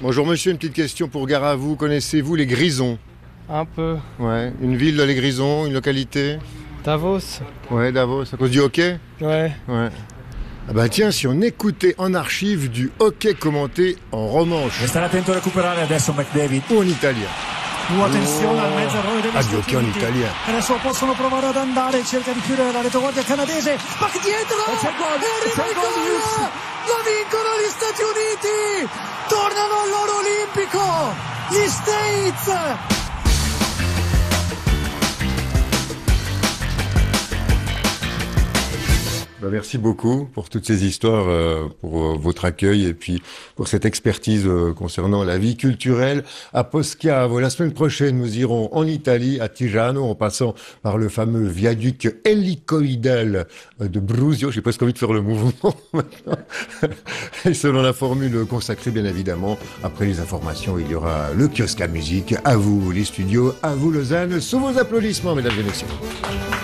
Bonjour monsieur, une petite question pour Garavou. Connaissez-vous les Grisons? Un peu. Ouais. Une ville dans les Grisons, une localité? Davos. Ouais, Davos, à cause du hockey? Ouais. Ouais. Ah bah tiens, si on écoutait en archive du hockey commenté en romanche. Stare attento a recuperare adesso McDavid. Ou en italien. Attenzione al mezzo errore degli Ah, di Stati hockey en Uniti. italien. Adesso possono provare ad andare, cerca di chiudere la retaguardia canadese. Spack dietro! E c'è il gol! C'è il gol di Hughes! Lo vincono gli Stati Uniti! Tornano all'oro olimpico! Gli States! Bah, merci beaucoup pour toutes ces histoires, pour votre accueil et puis pour cette expertise concernant la vie culturelle à Poschiavo. La semaine prochaine, nous irons en Italie, à Tirano, en passant par le fameux viaduc hélicoïdal de Brusio. J'ai presque envie de faire le mouvement maintenant. Et selon la formule consacrée, bien évidemment, après les informations, il y aura le kiosque à musique. À vous les studios, à vous Lausanne, sous vos applaudissements, mesdames et messieurs.